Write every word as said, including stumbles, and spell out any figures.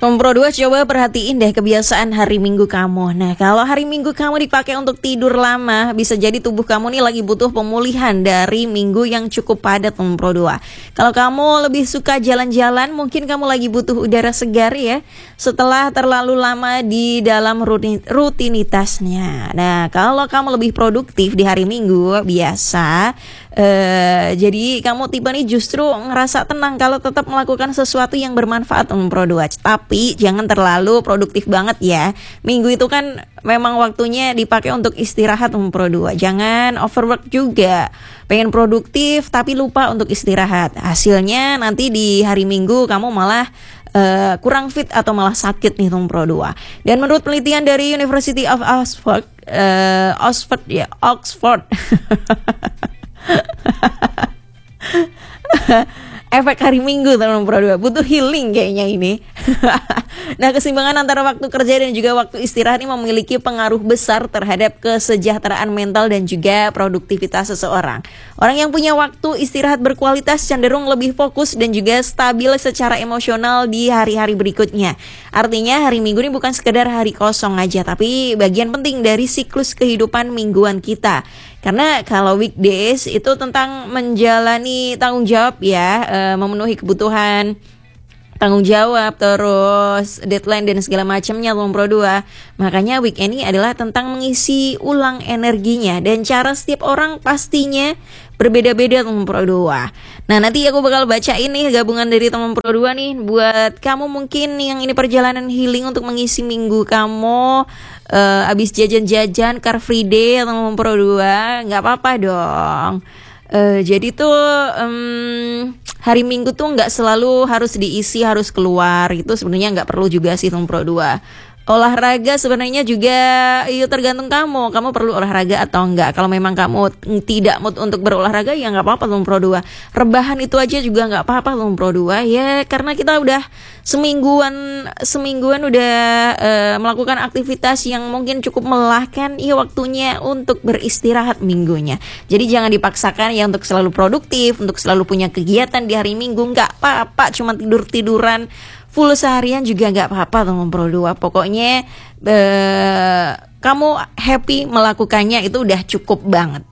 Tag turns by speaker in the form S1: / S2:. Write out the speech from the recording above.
S1: Tom Pro dua, coba perhatiin deh kebiasaan hari Minggu kamu. Nah, kalau hari Minggu kamu dipakai untuk tidur lama, bisa jadi tubuh kamu nih lagi butuh pemulihan dari minggu yang cukup padat, Tom Pro dua. Kalau kamu lebih suka jalan-jalan, mungkin kamu lagi butuh udara segar ya, setelah terlalu lama di dalam rutin, rutinitasnya. Nah, kalau kamu lebih produktif di hari Minggu, biasa, Uh, jadi kamu tipe nih justru ngerasa tenang kalau tetap melakukan sesuatu yang bermanfaat, Tom Pro dua. Tapi jangan terlalu produktif banget ya. Minggu itu kan memang waktunya dipakai untuk istirahat, Tom Pro dua. Jangan overwork juga. Pengen produktif tapi lupa untuk istirahat. Hasilnya nanti di hari Minggu kamu malah Uh, kurang fit atau malah sakit nih, Tom Pro dua. Dan menurut penelitian dari University of Oxford, uh, Oxford ya, Oxford. Efek hari Minggu, Tom Pro dua, butuh healing kayaknya ini. Nah, keseimbangan antara waktu kerja dan juga waktu istirahat ini memiliki pengaruh besar terhadap kesejahteraan mental dan juga produktivitas seseorang. Orang yang punya waktu istirahat berkualitas cenderung lebih fokus dan juga stabil secara emosional di hari-hari berikutnya. Artinya hari Minggu ini bukan sekedar hari kosong aja, tapi bagian penting dari siklus kehidupan mingguan kita. Karena kalau weekdays itu tentang menjalani tanggung jawab ya, e, memenuhi kebutuhan, tanggung jawab, terus deadline dan segala macamnya, Tom Pro dua. Makanya weekend ini adalah tentang mengisi ulang energinya, dan cara setiap orang pastinya berbeda-beda, Tom Pro dua. Nah, nanti aku bakal baca ini gabungan dari Tom Pro dua nih buat kamu mungkin yang ini perjalanan healing untuk mengisi minggu kamu. Uh, abis jajan-jajan Car Free Day Tom Pro dua, nggak apa-apa dong. Uh, jadi tuh um, hari Minggu tuh nggak selalu harus diisi, harus keluar. Itu sebenarnya nggak perlu juga sih, Tom Pro dua. Olahraga sebenarnya juga itu tergantung kamu. Kamu perlu olahraga atau enggak. Kalau memang kamu tidak mood untuk berolahraga, ya nggak apa-apa, Tom Pro dua. Rebahan itu aja juga nggak apa-apa, Tom Pro dua. Ya karena kita udah semingguan semingguan udah uh, melakukan aktivitas yang mungkin cukup melelahkan. Ya waktunya untuk beristirahat minggunya. Jadi jangan dipaksakan ya untuk selalu produktif, untuk selalu punya kegiatan di hari Minggu. Nggak apa-apa, cuma tidur-tiduran full seharian juga nggak apa-apa, Tom Pro dua. Pokoknya eh, kamu happy melakukannya itu udah cukup banget.